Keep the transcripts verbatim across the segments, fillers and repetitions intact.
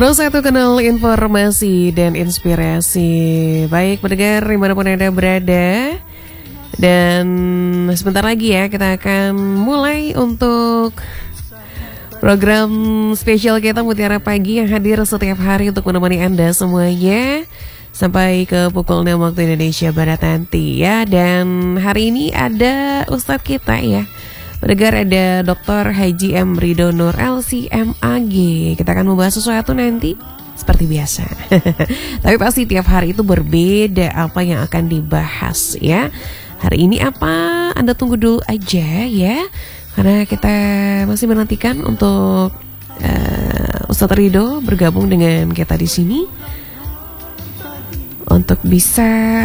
Terus satu kenal informasi dan inspirasi. Baik pendengar dimanapun Anda berada. Dan sebentar lagi ya kita akan mulai untuk program spesial kita Mutiara Pagi yang hadir setiap hari untuk menemani Anda semuanya sampai ke pukul enam waktu Indonesia Barat nanti ya. Dan hari ini ada Ustadz kita ya, pendengar, ada Doktor Haji M. Ridho Nur L C M A G. Kita akan membahas sesuatu nanti seperti biasa. Tapi pasti tiap hari itu berbeda apa yang akan dibahas ya. Hari ini apa? Anda tunggu dulu aja ya, karena kita masih menantikan untuk uh, Ustadz Ridho bergabung dengan kita di sini untuk bisa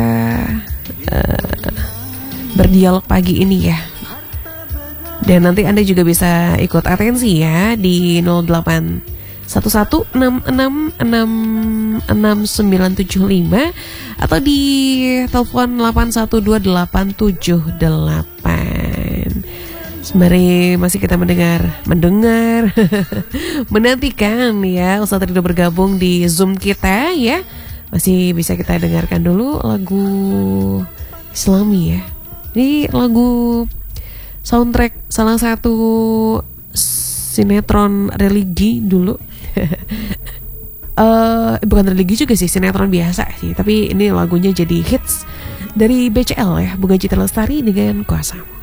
uh, berdialog pagi ini ya. Dan nanti Anda juga bisa ikut atensi ya di nol delapan satu satu enam enam enam enam sembilan tujuh lima atau di telepon delapan satu dua delapan tujuh delapan. Sembari masih kita mendengar mendengar menantikan ya Ustadz Ridho bergabung di Zoom kita ya. Masih bisa kita dengarkan dulu lagu Islami ya. Ini lagu soundtrack salah satu sinetron religi dulu. uh, bukan religi juga sih, sinetron biasa sih. Tapi ini lagunya jadi hits dari B C L ya, Bunga Citra Lestari dengan Kuasamu.